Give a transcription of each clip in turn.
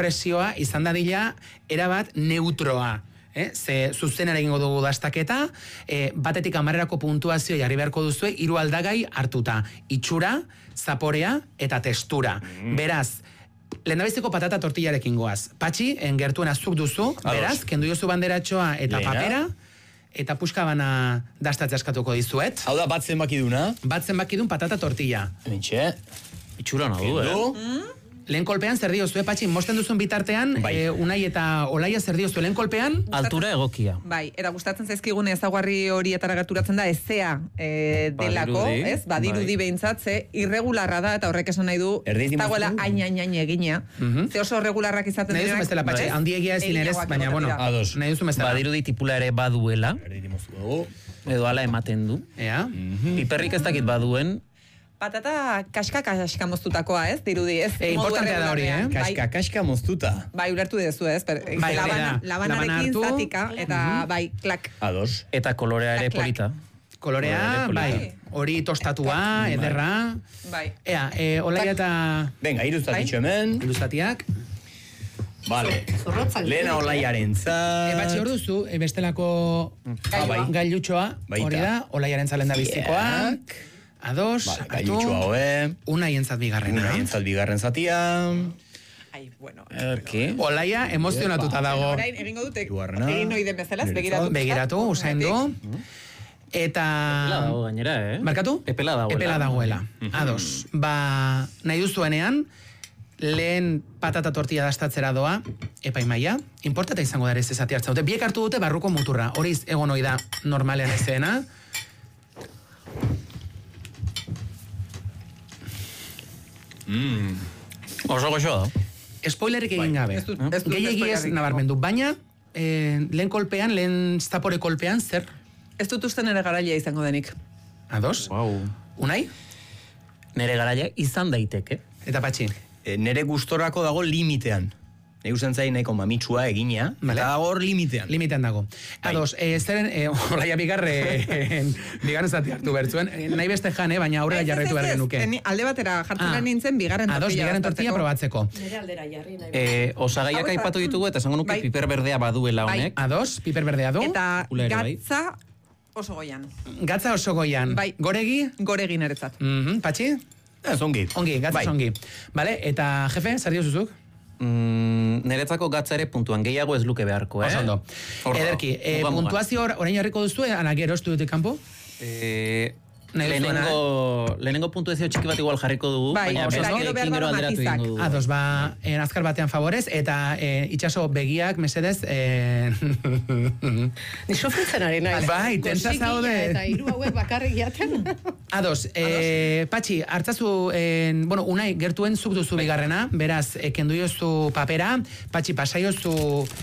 espresioa izan dadila erabat neutroa. Ze zuzenera egingo dugu dastaketa, batetik 10erako puntuazio jarri beharko duzue, 3 aldagai hartuta. Itxura, zaporea eta testura. Beraz, lehendabiziko patata tortillarekin goaz. Patxi, gertuen azuk duzu, beraz, kendu jozu banderatxoa eta papera, eta puska bana dastatzea eskatuko dizuet. Hau da, bat zenbakiduna? Bat zenbakidun patata tortilla. Bintxe. Itxura nahu, Lehen kolpean zer diozue, Patxi, mosten duzun bitartean, Unai eta Olaia zer diozue lehen kolpean? Altura egokia. Bai, eta gustatzen zaizkigun ezaguarri horietara gerturatzen da, ezea delako, ez? Badirudi behintzat, ze irregularra da, eta horrek esan nahi du, ez dagoela ain egina. Ze oso regularrak izaten nahi duzun bezala, Patxi, handiegia ezin ere, baina, bueno, nahi duzun bezala. Badirudi tipula ere baduela, edo ala ematen du. Piperrik ez dakit baduen, patata kaska moztutakoa, ez? Dirudi, ez? Importantea da hori, Kaska moztuta. Bai, ulertu dezu, ez? Labanarekin zatika, eta bai, klak. Ados. Eta kolorea ere polita. Kolorea, bai, hori tostatua, ederra. Bai. Ea, Olaia eta... Venga, iruztatitxo hemen. Iruztatiak. Vale. Lehena Olaiaren zat. Patxi hor duzu, bestelako gailutxoa, hori da, Olaiaren zalen da bizikoa. Ados, hartu, Unai entzat bigarrena. Unai entzat bigarren zatia. Ai, bueno. Olaia emozionatuta dago. Orain, egingo dute, egin noiden bezalaz, begiratu. Begiratu, usaindu. Eta... Epela dago gainera, Markatu? Epela dagoela. Epela dagoela. Ados. Nahi duzuenean, lehen patata tortilla dastatzera doa, epaimaia, importata izango da ere ez ezati hartza dute. Biek hartu dute barruko muturra. Hori egon hoi da normalean ezena. Oso goxo da. Spoilerik egin gabe. Gehiegi ez nabarmendu. Baina, lehen kolpean, lehen zapore kolpean, zer? Ez dut uste nere garaia izango denik. Ados? Unai? Nere garaia izan daiteke. Eta Patxi? Nere gustorako dago limitean. Nei usen zain nahiko mamitsua egina, eta hor limitean. Limitean dago. Ados, zeren, Olaia bigarren zati hartu bertzuen, nahi beste jane, baina aurrera jarretu behar genuke. Alde batera jartzen nintzen bigarren tortilla. Ados, bigarren tortilla probatzeko. Nire aldera jarri nahi. Osagaiak aipatu ditugu, eta esango nuke piper berdea baduela honek. Ados, piper berdea du. Eta gatza oso goian. Gatza oso goian. Goregi? Goregi niretzat. Patxi? Ongi. Ongi, gatza ongi. Vale, eta jefe, zer diozuzuk? Niretzako gatza ere puntuan gehiago ez luke beharko, Oso ondo. Ederki, puntuazio orain jarriko duzu, ana gero estudiutik kanpo? Lehenengo puntuazio txiki bat igual jarriko dugu, baina bestekin gero alderatu egingo dugu. Ados, azkar batean favorez, eta itxaso begiak, mesedez... Ni sofritzen ari nahi. Bai, tensa zaude. Eta hiru hauek bakarrik jaten. Ados, Patxi, hartzazu, Unai, gertuen zuk duzu bigarrena, beraz, kendu jozu papera, Patxi, pasaiozu...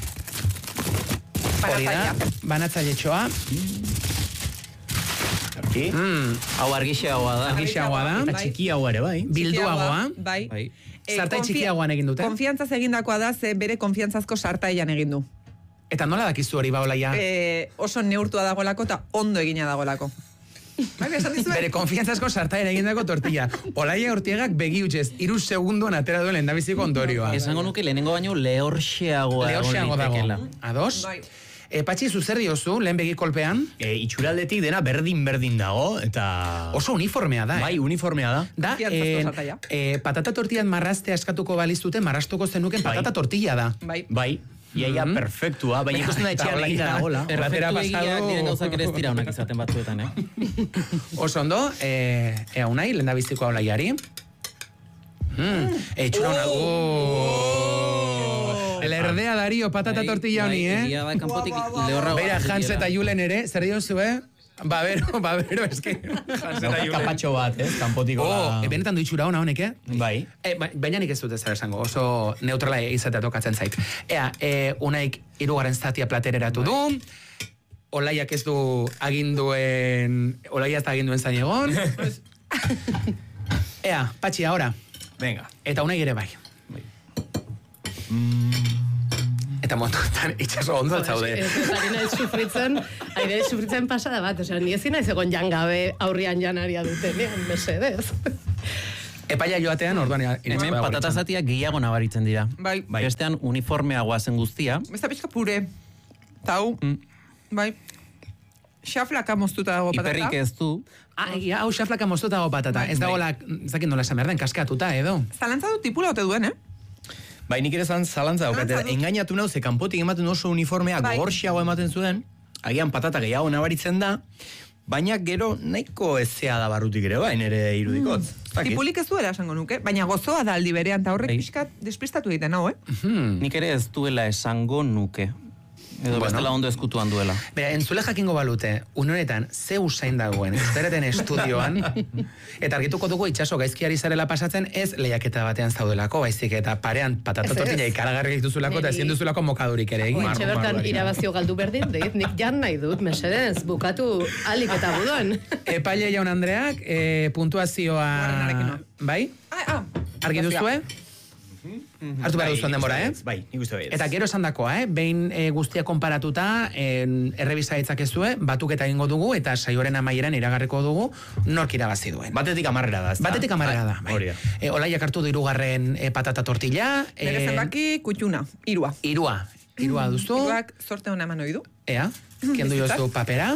Hori da, banatzailetxoa. Hau argixeagoa da. Eta txikiagoa ere, bai. Bilduagoa. Bai. Sartai txikiagoan egin dute. Konfiantzaz egindakoa da, ze bere konfiantzazko sartaian egin du. Eta nola dakizu hori, Olaia? Oso neurtua dagoelako eta ondo egina dagoelako. Bere konfiantzazko sartaian egindako tortilla. Olaia Ortiegak begi utxez, 3 segunduan atera duen lehendabiziko ondorioa. Esango nuke lehenengo baino lehorxeagoa dago. Ados? Patxi, zuzer diozu, lehen begi kolpean? Itxuraldetik dena berdin dago, eta... Oso uniformea da, Bai, uniformea da. Patata tortillan marraztea eskatuko balizute, marrastuko zenuken patata tortilla da. Bai. Iaia perfektua, baina ikusten da etxean egin da gola. Perfektu egiak diren gauzak ere ez dira honak izaten batzuetan, Oso ondo, Unai, lehen da bizikoa Olaiari. Etxura honago... Lerdea Dario, patata tortilla honi, Beira, Hans eta Julen ere, zer diozu, Babero, eske... Kapatxo bat, kanpotiko da... Benetan du itxura hona honek, Bai. Baina nik ez dut zer esango, oso neutrala izatea tokatzen zait. Unaik 3. zatia platereratu du, Olaiak ez du aginduen... Olaia ez da aginduen zain egon. Patxi, ahora. Venga. Eta Unai ere bai. Eta montuetan itxaso ondo altzaude. Ari nahi sufritzen pasada bat, ni ezin naiz egon jangabe aurrian janaria dutenean, mesedez. Epaia joatean, orduan... Hemen patata zatiak gehiago nabaritzen dira. Bai. Bestean uniformeagoa zen guztia. Besta pixka pure. Tau. Bai. Xaflaka moztuta dago patata. Hiperrik ez du. Hau xaflaka moztuta dago patata. Ez dagoela, zakin nola esan behar den, kaskatuta, edo? Zalantza du tipula ote duen, Bai, nik ere zalantza daukate. Engainatu nau, ze kanpotik ematen oso uniformea gogorxiago ematen zuen, agian patata gehiago nabaritzen da, baina gero nahiko ezea da barrutik ere bain ere irudikot. Tipulik ez duela esango nuke, baina gozoa da aldi berean, eta horrek pixkat despistatu egiten hau, Nik ere ez duela esango nuke. Edo bestela ondo eskutuan duela. Bera, entzule jakingo balute, unoretan, ze usain dagoen, euskareten estudioan, eta argituko dugu itxaso gaizkiari zarela pasatzen, ez lehiaketa batean zaudelako, baizik eta parean patata tortilla ikaragarri dituzulako, eta ezin duzulako mokadurik ere egin. Etxe bertan irabazio galdu berdin, deit, nik jan nahi dut, mesedez, bukatu alik eta budon. Epaile jaun Andreak, puntuazioa... Bai? Argi duzue? Hartu behar duzuan denbora, Bai, nik uste bai. Eta gero esan dakoa, behin guztia konparatuta, errebisa ditzakezue, batuketa egingo dugu, eta saioaren amaieran iragarriko dugu, nork irabazi duen. Batetik 10 da, ezta? Batetik 10 da, bai. Olaiak hartu du 3. patata tortilla. Nere zenbaki, kutxuna, 3. 3 duzu. 3 sorte hona eman oidu. Ea, kendu jozu papera.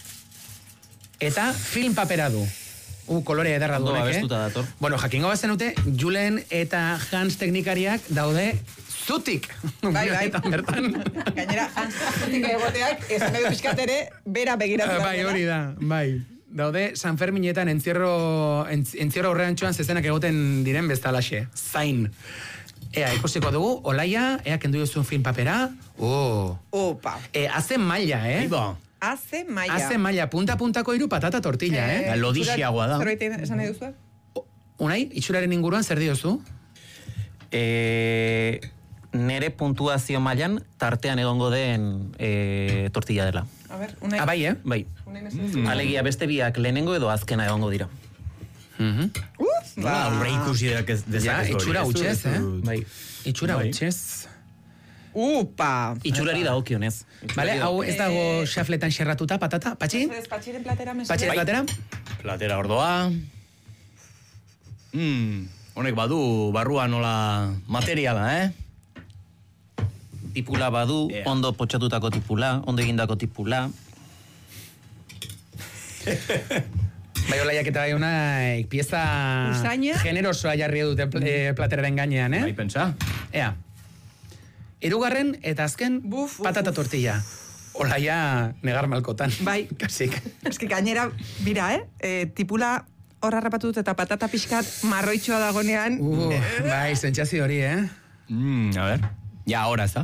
Eta film papera du. Kolore ederra du honek, dator. Bueno, jakingo bazenute, Julen eta Hans teknikariak daude zutik. Bai. Gainera, Hans zutik egoteak, esan edo pixkatere, bera begiratzen. Bai, hori da, bai. Daude San Ferminetan entzierro aurrean txoan zezenak egoten diren bezalaxe. Zain. Ea, ikusiko dugu, Olaia, ea, kendu jozun film papera. Opa. Haze maila, Haze maila, punta-puntako 3 patata tortilla, Lodixiagoa da. Zerbait esan nahi duzu? Unai, itxuraren inguruan zer diozu? Nere puntuazio mailan tartean egongo den tortilla dela. A ber, Unai. Bai, Bai. Alegia beste biak lehenengo edo azkena egongo dira. Aurre ikusi dezakezu. Ja, itxura utxez, Bai. Itxura utxez. Upa! Itxurari dagokionez. Vale, hau ez dago xafletan xerratuta, patata, patxi? Patxiren platera, mesu. Patxiren platera? Platera ordoa. Honek badu barrua nola materiala, Tipula badu, ondo potxatutako tipula, ondo egindako tipula. Bai, Olaiak eta bai una pieza generosoa jarri dute plateraren gainean, Bai, pentsa. Ea. 3. eta azken patata tortilla. Olaia negar malkotan. Bai. Kasik. Eski gainera, bira, tipula horra rapatu dut eta patata pixkat marroitxoa dagonean. Bai, zentxazi hori, A ver. Ja, ahora, ez da?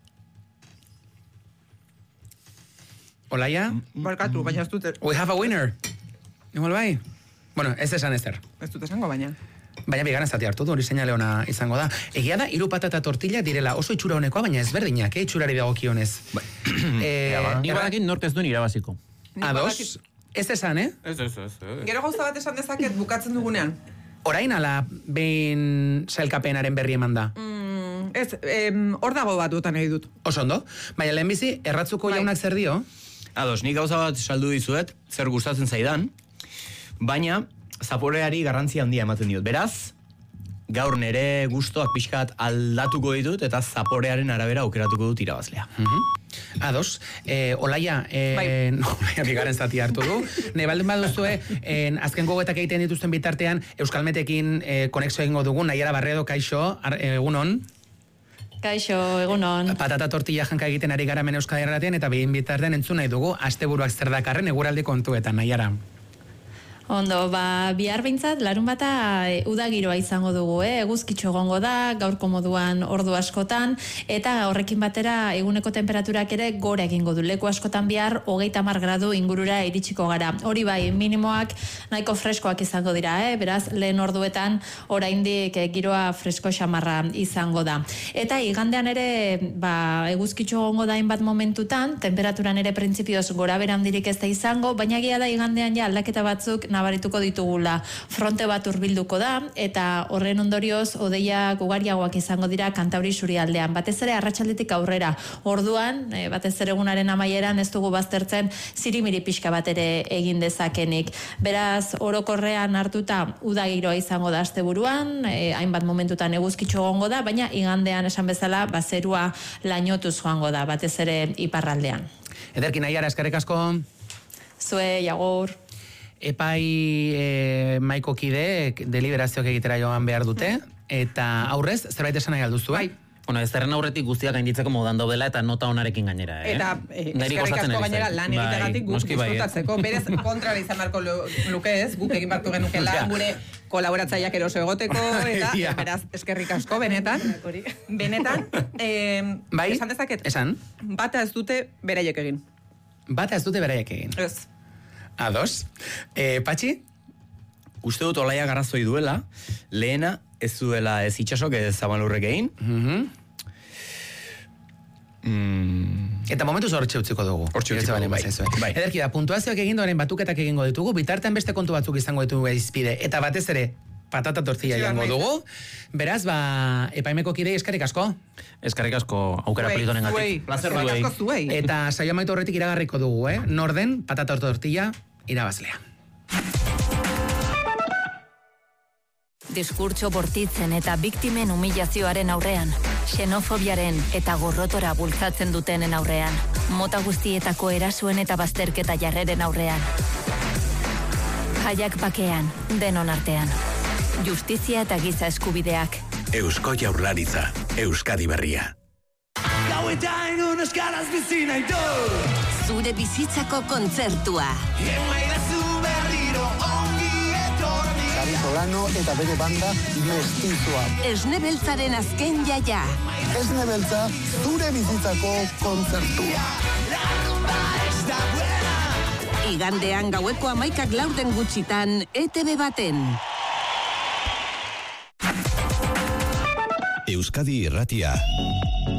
Olaia? Barkatu, baina ez dut. We have a winner. Igual bai? Bueno, ez esan ezer. Ez dut esango, baina. Baina bigarren zati hartu du, hori seinale ona izango da. Egia da, 3 patata tortilla direla oso itxura honekoa, baina ezberdinak, itxurari dagokionez. Nik badakin nork ez duen irabaziko. Ados? Ez esan, Ez. Gero gauza bat esan dezaket bukatzen dugunean. Orain ala behin sailkapenaren berri eman da? Ez, hor dago bat dutan nahi dut. Oso ondo. Baina lehenbizi, erratzuko jaunak zer dio? Ados, nik gauza bat saldu dizuet, zer gustatzen zaidan, baina zaporeari garrantzia handia ematen diot. Beraz, gaur nere gustoak pixkat aldatuko ditut eta zaporearen arabera aukeratuko dut irabazlea. Ados, Olaia, Olaia bigarren zati hartu du. Ne baldin baduzue, azken gogoetak egiten dituzten bitartean, Euskalmetekin konexio egingo dugu, Naiara Barredo, kaixo, egunon. Kaixo, egunon. Patata tortilla janka egiten ari gara hemen Euskadi Irratian, eta behin bitartean entzun nahi dugu, asteburuak zer dakarren eguraldi kontuetan, Naiara. Ondo, bihar behintzat, larun bata udagiroa izango dugu, eguzkitxo egongo da, gaurko moduan ordu askotan, eta horrekin batera eguneko temperaturak ere gora egingo du. Leku askotan bihar 30 gradu ingurura iritsiko gara. Hori bai, minimoak nahiko freskoak izango dira, beraz, lehen orduetan oraindik giroa fresko xamarra izango da. Eta igandean ere, eguzkitxo egongo da hainbat momentutan, temperaturan ere printzipioz gora berandirik ez da izango, baina egia da igandean ja aldaketa batzuk nabarituko ditugula. Fronte bat hurbilduko da, eta horren ondorioz hodeiak ugariagoak izango dira Kantauri isurialdean. Batez ere arratsaldetik aurrera. Orduan, batez ere egunaren amaieran ez dugu baztertzen zirimiri pixka bat ere egin dezakenik. Beraz, orokorrean hartuta uda giroa izango da asteburuan, hainbat momentutan eguzkitxo egongo da, baina igandean esan bezala zerua lainotuz joango da, batez ere iparraldean. Ederki Naiara, eskerrik asko. Zue, Jagor. Epai maiko kideek deliberazioak egitera joan behar dute, eta aurrez, zerbait esan nahi alduzu, bai? Bueno, ez zerren aurretik guztiak gainditzeko modan daudela eta nota onarekin gainera, Eta eskerrik asko gainera lan egitegatik guk disfrutatzeko. Berez kontrara izan barko luke ez, guk egin barko genuke lan gure kolaboratzaileak eroso egoteko, eta beraz eskerrik asko, benetan. Bai, esan dezaket? Esan. Bata ez dute beraiek egin. Bata ez dute beraiek egin. Ez. Ados. Patxi? Uste dut olaia garrazoi duela, lehena ez duela ez itxasok ez zabalurrek egin. Eta momentuz hortxe utziko dugu. Hortxe utziko dugu, bai. Ederki da, puntuazioak egin doaren batuketak egingo ditugu, bitartean beste kontu batzuk izango ditugu izpide, eta batez ere, patata tortilla jango dugu. Beraz, epaimeko kidei eskerrik asko. Eskerrik asko aukera politonen gatik. Plazer zuei. Eta saio amaitu horretik iragarriko dugu, Norden, patata tortilla, irabazlea. Diskurtso bortitzen eta biktimen humilazioaren aurrean, xenofobiaren eta gorrotora bultzatzen dutenen aurrean, mota guztietako erasuen eta bazterketa jarreren aurrean. Jaiak bakean, denon artean. Justizia eta giza eskubideak. Eusko Jaurlaritza, Euskadi Berria. Zure bizitzako kontzertua. Xabi Solano eta bere banda Mestizua. Esne Beltzaren azken jaia. Esne Beltza, zure bizitzako kontzertua. Igandean gaueko 11:04 gutxitan ETV baten. Euskadi Irratia.